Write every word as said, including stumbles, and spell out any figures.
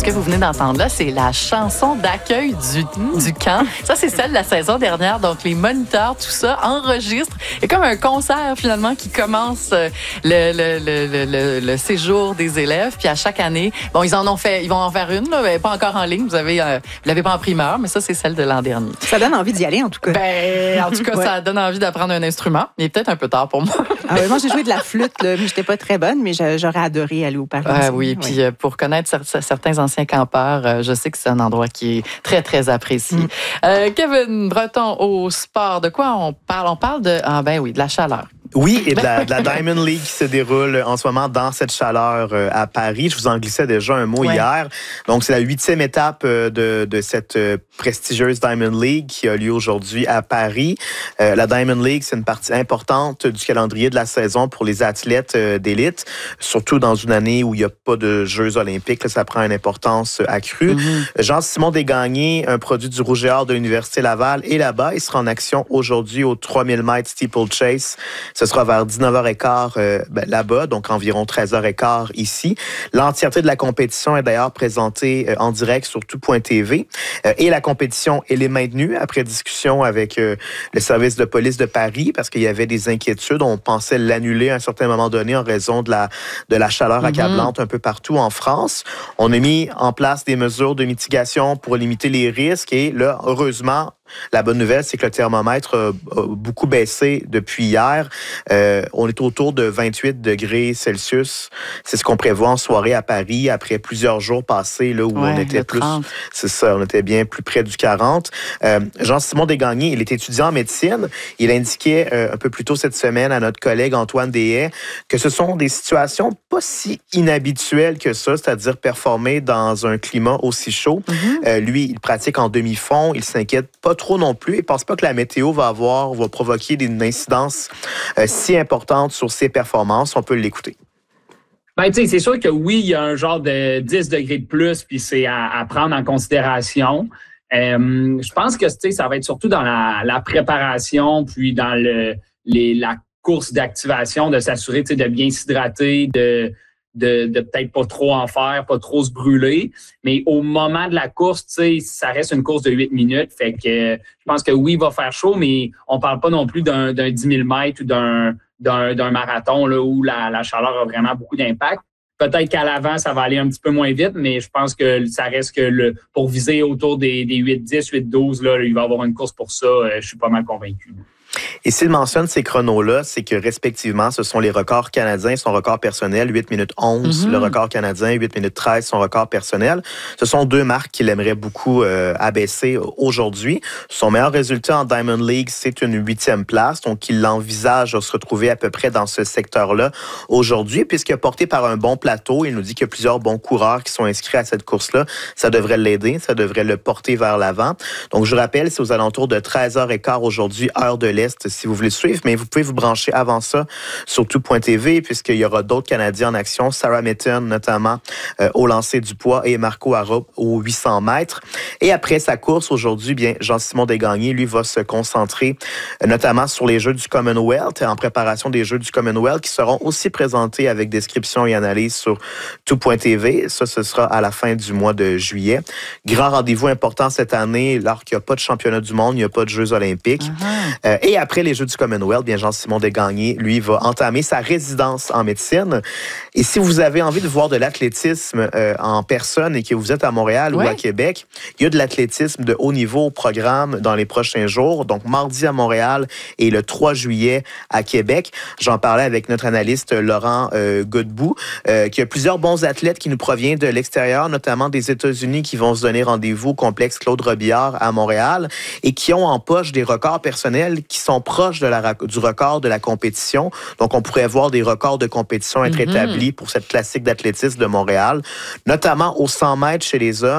que vous venez d'entendre là, c'est la chanson d'accueil du, du camp. Ça, c'est celle de la saison dernière. Donc, les moniteurs, tout ça, enregistrent. Il y a comme un concert, finalement, qui commence le, le, le, le, le séjour des élèves. Puis à chaque année, bon, ils en ont fait, ils vont en faire une, là, mais pas encore en ligne. Vous avez, euh, vous l'avez pas en primeur, mais ça, c'est celle de l'an dernier. Ça donne envie d'y aller, en tout cas. Ben, en tout cas, ouais. ça donne envie d'apprendre un instrument. Il est peut-être un peu tard pour moi. Ah ouais, moi, j'ai joué de la flûte, là, mais j'étais pas très bonne, mais j'aurais adoré aller au parc. Ah oui, puis ouais. Pour connaître certains anciens campeurs, je sais que c'est un endroit qui est très, très apprécié. Mm. Euh, Kevin Breton, au sport, de quoi on parle? On parle de, ah ben oui, de la chaleur. Oui, et de la, de la Diamond League qui se déroule en ce moment dans cette chaleur euh, à Paris. Je vous en glissais déjà un mot ouais. hier. Donc, c'est la huitième étape euh, de, de cette euh, prestigieuse Diamond League qui a lieu aujourd'hui à Paris. Euh, la Diamond League, c'est une partie importante du calendrier de la saison pour les athlètes euh, d'élite, surtout dans une année où il n'y a pas de Jeux olympiques. Là, ça prend une importance accrue. Mm-hmm. Jean-Simon Desgagnés, un produit du Rouge et Or de l'Université Laval, est là-bas. Il sera en action aujourd'hui au trois mille mètres steeplechase. Ce sera vers dix-neuf heures quinze euh, ben, là-bas, donc environ treize heures quinze ici. L'entièreté de la compétition est d'ailleurs présentée euh, en direct sur tout point T V. Euh, et la compétition, elle est maintenue après discussion avec euh, le service de police de Paris parce qu'il y avait des inquiétudes. On pensait l'annuler à un certain moment donné en raison de la, de la chaleur accablante mm-hmm. un peu partout en France. On a mis en place des mesures de mitigation pour limiter les risques et là, heureusement, la bonne nouvelle, c'est que le thermomètre a beaucoup baissé depuis hier. Euh, on est autour de vingt-huit degrés Celsius. C'est ce qu'on prévoit en soirée à Paris après plusieurs jours passés là où ouais, on était plus, c'est ça, on était bien plus près du quarante. Euh, Jean-Simon Desgagnés, il est étudiant en médecine. Il indiquait euh, un peu plus tôt cette semaine à notre collègue Antoine Deshaies que ce sont des situations pas si inhabituelles que ça, c'est-à-dire performer dans un climat aussi chaud. Mm-hmm. Euh, lui, il pratique en demi-fond. Il s'inquiète pas trop non plus. Il ne pense pas que la météo va avoir, va provoquer une incidence euh, si importante sur ses performances. On peut l'écouter. Ben, tu sais, c'est sûr que oui, il y a un genre de dix degrés de plus, puis c'est à, à prendre en considération. Euh, je pense que, tu sais, ça va être surtout dans la, la préparation, puis dans le, les, la course d'activation, de s'assurer, tu sais, de bien s'hydrater, de de, de peut-être pas trop en faire, pas trop se brûler. Mais au moment de la course, tu sais, ça reste une course de huit minutes. Fait que je pense que oui, il va faire chaud, mais on parle pas non plus d'un, d'un dix mille mètres ou d'un, d'un, d'un marathon là, où la, la chaleur a vraiment beaucoup d'impact. Peut-être qu'à l'avant, ça va aller un petit peu moins vite, mais je pense que ça reste que le, pour viser autour des, des huit dix, huit douze, là, il va y avoir une course pour ça. Je suis pas mal convaincu. Et s'il mentionne ces chronos-là, c'est que respectivement, ce sont les records canadiens, son record personnel, huit minutes onze, mm-hmm. le record canadien, huit minutes treize, son record personnel. Ce sont deux marques qu'il aimerait beaucoup euh, abaisser aujourd'hui. Son meilleur résultat en Diamond League, c'est une huitième place. Donc, il envisage de se retrouver à peu près dans ce secteur-là aujourd'hui, puisque porté par un bon plateau, il nous dit qu'il y a plusieurs bons coureurs qui sont inscrits à cette course-là. Ça devrait l'aider, ça devrait le porter vers l'avant. Donc, je rappelle, c'est aux alentours de treize heures quinze aujourd'hui, heure de l'Est, si vous voulez suivre, mais vous pouvez vous brancher avant ça sur tout point T V, puisqu'il y aura d'autres Canadiens en action, Sarah Mitton notamment euh, au lancer du poids et Marco Arrup aux huit cents mètres. Et après sa course aujourd'hui, bien Jean-Simon Desgagnés, lui, va se concentrer euh, notamment sur les Jeux du Commonwealth, en préparation des Jeux du Commonwealth qui seront aussi présentés avec description et analyse sur tout point T V. Ça, ce sera à la fin du mois de juillet. Grand rendez-vous important cette année, alors qu'il n'y a pas de championnat du monde, il n'y a pas de Jeux olympiques. Uh-huh. Euh, et après les Jeux du Commonwealth, bien Jean-Simon Desgagnés, lui, va entamer sa résidence en médecine. Et si vous avez envie de voir de l'athlétisme euh, en personne et que vous êtes à Montréal ouais. ou à Québec, il y a de l'athlétisme de haut niveau au programme dans les prochains jours. Donc, mardi à Montréal et le trois juillet à Québec. J'en parlais avec notre analyste Laurent euh, Godbout, euh, qu'il y a plusieurs bons athlètes qui nous proviennent de l'extérieur, notamment des États-Unis, qui vont se donner rendez-vous au complexe Claude Robillard à Montréal et qui ont en poche des records personnels qui sont proches de la, du record de la compétition. Donc, on pourrait voir des records de compétition être mm-hmm. établis pour cette classique d'athlétisme de Montréal, notamment aux cent mètres chez les hommes.